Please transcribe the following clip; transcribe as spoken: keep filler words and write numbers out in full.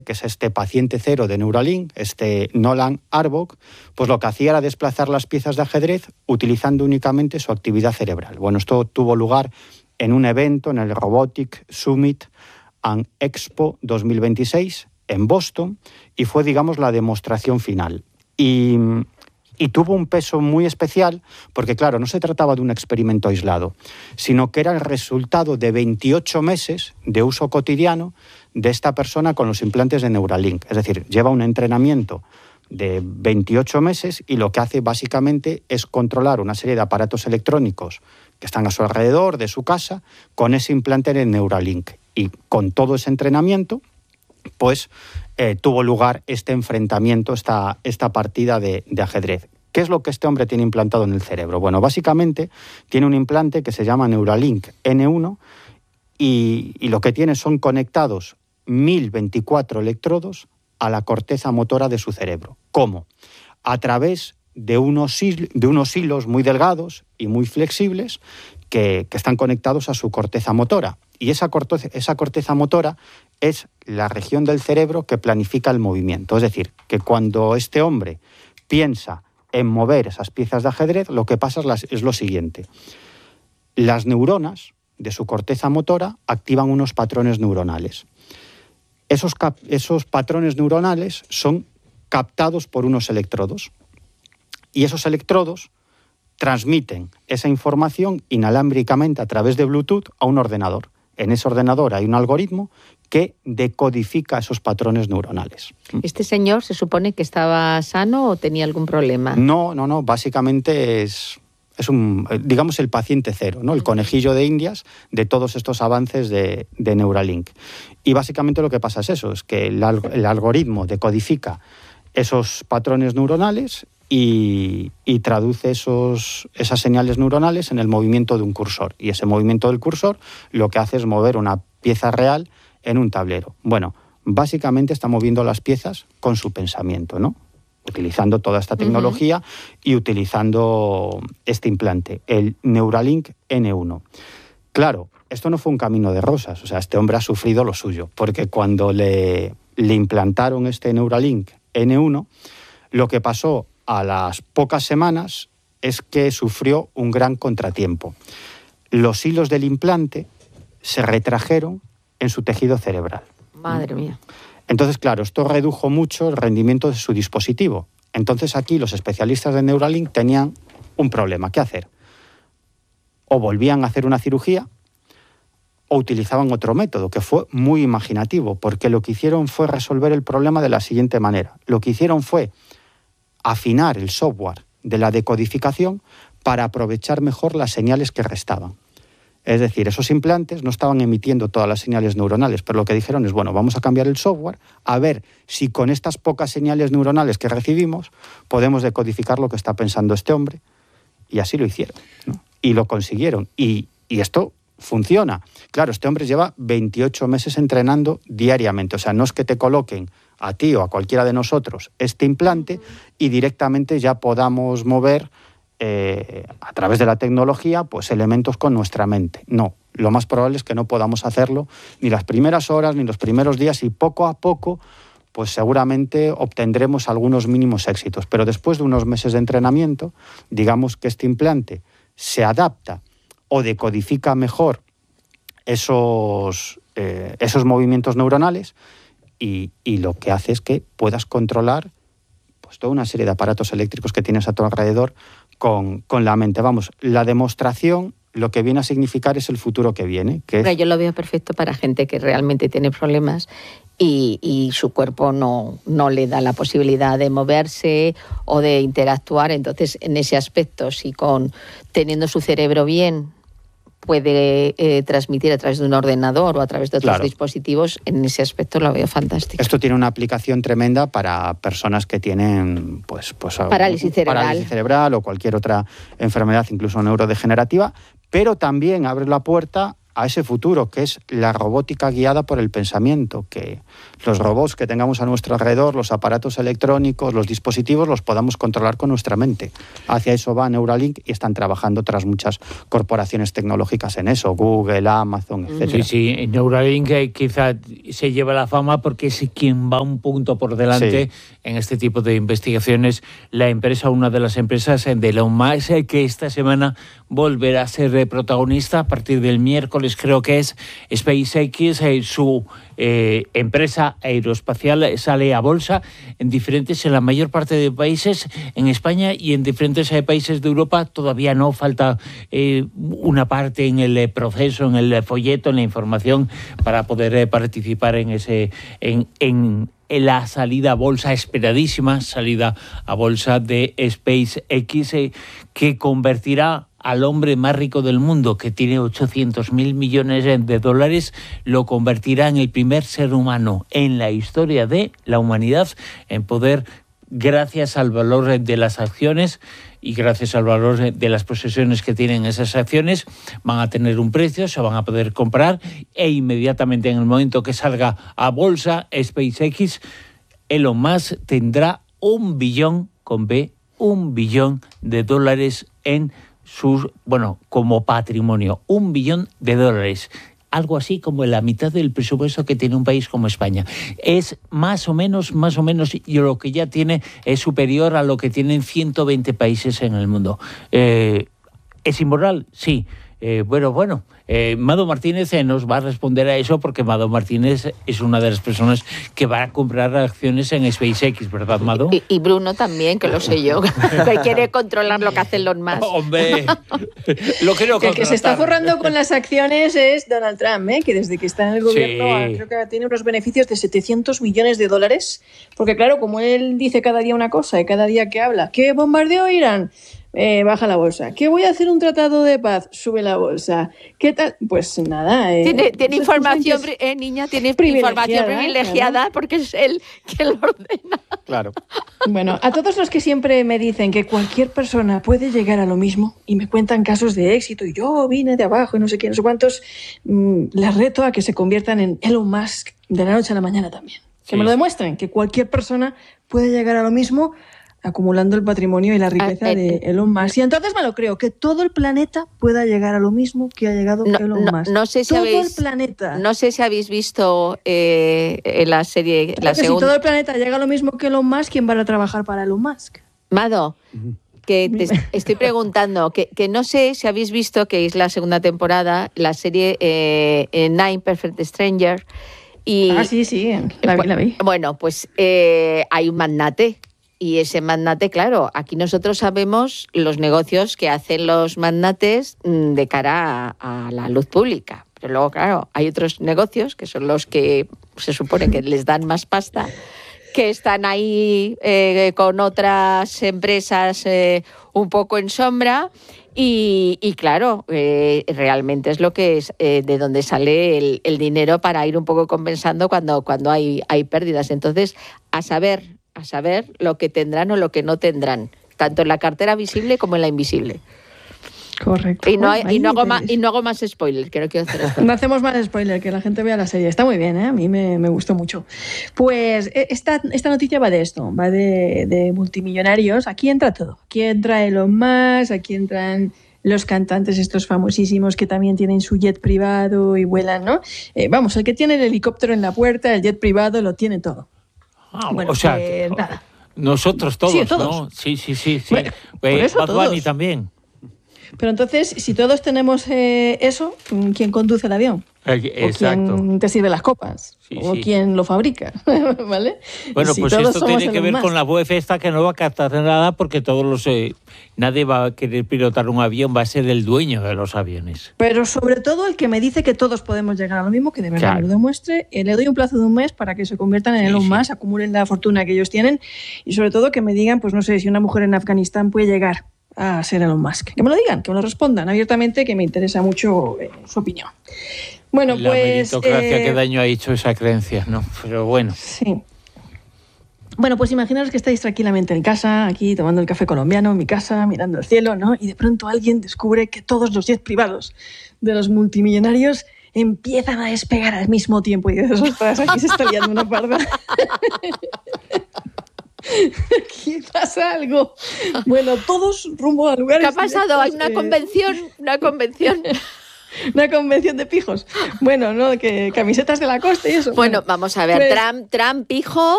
que es este paciente cero de Neuralink, este Nolan Arbok, pues lo que hacía era desplazar las piezas de ajedrez utilizando únicamente su actividad cerebral. Bueno, esto tuvo lugar en un evento, en el Robotic Summit and Expo dos mil veintiséis en Boston, y fue, digamos, la demostración final. Y, y tuvo un peso muy especial porque, claro, no se trataba de un experimento aislado, sino que era el resultado de veintiocho meses de uso cotidiano de esta persona con los implantes de Neuralink. Es decir, lleva un entrenamiento de veintiocho meses y lo que hace básicamente es controlar una serie de aparatos electrónicos que están a su alrededor, de su casa, con ese implante de Neuralink. Y con todo ese entrenamiento, pues eh, tuvo lugar este enfrentamiento, esta, esta partida de, de ajedrez. ¿Qué es lo que este hombre tiene implantado en el cerebro? Bueno, básicamente tiene un implante que se llama Neuralink ene uno y, y lo que tiene son conectados mil veinticuatro electrodos a la corteza motora de su cerebro. ¿Cómo? A través de unos, de unos hilos muy delgados y muy flexibles que, que están conectados a su corteza motora. Y esa corteza, esa corteza motora es la región del cerebro que planifica el movimiento. Es decir, que cuando este hombre piensa en mover esas piezas de ajedrez, lo que pasa es, las, es lo siguiente. Las neuronas de su corteza motora activan unos patrones neuronales. Esos, cap, esos patrones neuronales son captados por unos electrodos. Y esos electrodos transmiten esa información inalámbricamente a través de Bluetooth a un ordenador. En ese ordenador hay un algoritmo que decodifica esos patrones neuronales. ¿Este señor se supone que estaba sano o tenía algún problema? No, no, no. Básicamente es, es un, digamos, el paciente cero, ¿no? El conejillo de Indias de todos estos avances de, de Neuralink. Y básicamente lo que pasa es eso, es que el, el algoritmo decodifica esos patrones neuronales y, y traduce esos, esas señales neuronales en el movimiento de un cursor. Y ese movimiento del cursor lo que hace es mover una pieza real en un tablero. Bueno, básicamente está moviendo las piezas con su pensamiento, ¿no? Utilizando toda esta tecnología uh-huh. y utilizando este implante, el Neuralink ene uno. Claro, esto no fue un camino de rosas, o sea, este hombre ha sufrido lo suyo, porque cuando le, le implantaron este Neuralink ene uno, lo que pasó a las pocas semanas es que sufrió un gran contratiempo. Los hilos del implante se retrajeron en su tejido cerebral. Madre mía. Entonces, claro, esto redujo mucho el rendimiento de su dispositivo. Entonces aquí los especialistas de Neuralink tenían un problema. ¿Qué hacer? O volvían a hacer una cirugía o utilizaban otro método, que fue muy imaginativo, porque lo que hicieron fue resolver el problema de la siguiente manera. Lo que hicieron fue afinar el software de la decodificación para aprovechar mejor las señales que restaban. Es decir, esos implantes no estaban emitiendo todas las señales neuronales, pero lo que dijeron es, bueno, vamos a cambiar el software, a ver si con estas pocas señales neuronales que recibimos podemos decodificar lo que está pensando este hombre. Y así lo hicieron, ¿no? Y lo consiguieron. Y, y esto funciona. Claro, este hombre lleva veintiocho meses entrenando diariamente. O sea, no es que te coloquen a ti o a cualquiera de nosotros este implante y directamente ya podamos mover eh, a través de la tecnología pues elementos con nuestra mente. No, lo más probable es que no podamos hacerlo ni las primeras horas ni los primeros días, y poco a poco pues seguramente obtendremos algunos mínimos éxitos. Pero después de unos meses de entrenamiento, digamos que este implante se adapta o decodifica mejor esos, eh, esos movimientos neuronales y, y lo que hace es que puedas controlar pues, toda una serie de aparatos eléctricos que tienes a tu alrededor con, con la mente. Vamos, la demostración lo que viene a significar es el futuro que viene. Que es... Yo lo veo perfecto para gente que realmente tiene problemas y, y su cuerpo no, no le da la posibilidad de moverse o de interactuar. Entonces, en ese aspecto, si con teniendo su cerebro bien puede eh, transmitir a través de un ordenador o a través de otros claro. dispositivos, en ese aspecto lo veo fantástico. Esto tiene una aplicación tremenda para personas que tienen pues, pues, parálisis cerebral. parálisis cerebral o cualquier otra enfermedad, incluso neurodegenerativa, pero también abre la puerta a ese futuro, que es la robótica guiada por el pensamiento, que los robots que tengamos a nuestro alrededor, los aparatos electrónicos, los dispositivos, los podamos controlar con nuestra mente. Hacia eso va Neuralink y están trabajando otras muchas corporaciones tecnológicas en eso, Google, Amazon, etcétera. Sí, sí, Neuralink eh, quizá se lleva la fama porque es quien va un punto por delante sí. en este tipo de investigaciones. La empresa, una de las empresas de Elon Musk, eh, que esta semana volverá a ser eh, protagonista a partir del miércoles, creo que es SpaceX, eh, su eh, empresa aeroespacial sale a bolsa en diferentes, en la mayor parte de países, en España y en diferentes eh, países de Europa. Todavía no falta eh, una parte en el eh, proceso, en el eh, folleto, en la información para poder eh, participar en ese, en, en en la salida a bolsa, esperadísima salida a bolsa de SpaceX, eh, que convertirá al hombre más rico del mundo, que tiene ochocientos mil millones de dólares, lo convertirá en el primer ser humano en la historia de la humanidad en poder, gracias al valor de las acciones y gracias al valor de las posesiones que tienen esas acciones, van a tener un precio, se van a poder comprar e inmediatamente en el momento que salga a bolsa SpaceX, Elon Musk tendrá un billón, con B, un billón de dólares en sus, bueno, como patrimonio, un billón de dólares. Algo así como la mitad del presupuesto que tiene un país como España. Es más o menos, más o menos, y lo que ya tiene es superior a lo que tienen ciento veinte países en el mundo. Eh, ¿Es inmoral? Sí. Eh, bueno, bueno, eh, Mado Martínez eh, nos va a responder a eso porque Mado Martínez es una de las personas que va a comprar acciones en SpaceX, ¿verdad, Mado? Y, y Bruno también, que lo sé yo, que quiere controlar lo que hacen los más. Oh, hombre, lo quiero El que se está forrando con las acciones es Donald Trump, ¿eh? Que desde que está en el gobierno sí. creo que tiene unos beneficios de setecientos millones de dólares, porque claro, como él dice cada día una cosa y cada día que habla, ¿qué bombardeó Irán? Eh, baja la bolsa. ¿Qué voy a hacer un tratado de paz? Sube la bolsa. ¿Qué tal? Pues nada. Eh, tiene tiene información, eh, niña, tiene información privilegiada claro. porque es él quien lo ordena. Claro. Bueno, a todos los que siempre me dicen que cualquier persona puede llegar a lo mismo y me cuentan casos de éxito y yo vine de abajo y no sé qué, no sé cuántos, mmm, les reto a que se conviertan en Elon Musk de la noche a la mañana también. Que sí. me lo demuestren, que cualquier persona puede llegar a lo mismo acumulando el patrimonio y la riqueza ah, eh, de Elon Musk. Y entonces me lo creo, que todo el planeta pueda llegar a lo mismo que ha llegado no, Elon no, Musk. No sé si todo habéis, el planeta. No sé si habéis visto eh, la serie... Claro la que segunda... Si todo el planeta llega a lo mismo que Elon Musk, ¿quién va a trabajar para Elon Musk? Mado, uh-huh. que te estoy preguntando, que, que no sé si habéis visto, que es la segunda temporada, la serie eh, Nine Perfect Strangers. Y, ah, sí, sí, la vi, la vi. Bueno, pues eh, hay un magnate. Y ese magnate, claro, aquí nosotros sabemos los negocios que hacen los magnates de cara a, a la luz pública. Pero luego, claro, hay otros negocios que son los que se supone que les dan más pasta, que están ahí eh, con otras empresas eh, un poco en sombra. Y, y claro, eh, realmente es lo que es eh, de donde sale el, el dinero para ir un poco compensando cuando, cuando hay, hay pérdidas. Entonces, a saber... a saber lo que tendrán o lo que no tendrán, tanto en la cartera visible como en la invisible. Correcto. Y no, hay, y no, hago, más, y no hago más spoiler, que no quiero hacer esto. No hacemos más spoiler, que la gente vea la serie. Está muy bien, ¿eh? A mí me, me gustó mucho. Pues esta, esta noticia va de esto, va de, de multimillonarios. Aquí entra todo. Aquí entra Elon Musk, aquí entran los cantantes estos famosísimos que también tienen su jet privado y vuelan, ¿no? Eh, vamos, el que tiene el helicóptero en la puerta, el jet privado, lo tiene todo. Ah, bueno, o sea, eh, nada. Nosotros todos, sí, todos, ¿no? Sí, sí, sí. sí. Bueno, eh, eso, Bad Bunny todos. también. Pero entonces, si todos tenemos eh, eso, ¿quién conduce el avión? Exacto. ¿O quién te sirve las copas? Sí, ¿O sí. quién lo fabrica? ¿Vale? Bueno, si pues esto tiene que ver con la web esta, que no va a captar nada porque todos los eh, nadie va a querer pilotar un avión, va a ser el dueño de los aviones. Pero sobre todo el que me dice que todos podemos llegar a lo mismo, que de verdad claro. lo demuestre, eh, le doy un plazo de un mes para que se conviertan en sí, Elon Musk, sí. acumulen la fortuna que ellos tienen y sobre todo que me digan, pues no sé, si una mujer en Afganistán puede llegar a ser Elon Musk. Que me lo digan, que me lo respondan abiertamente, que me interesa mucho eh, su opinión. Bueno, la pues... meritocracia, eh, qué daño ha hecho esa creencia, ¿no? Pero bueno. Sí. Bueno, pues imaginaros que estáis tranquilamente en casa, aquí tomando el café colombiano en mi casa, mirando el cielo, ¿no? Y de pronto alguien descubre que todos los jets privados de los multimillonarios empiezan a despegar al mismo tiempo. Y dices, ostras, aquí se está liando una parda. Aquí pasa algo. Bueno, todos rumbo a lugares... ¿Qué ha pasado? Hay una eh... convención, una convención... Una convención de pijos. Bueno, ¿no? Que camisetas de Lacoste y eso. Bueno, vamos a ver, pues, Trump, Trump, pijo...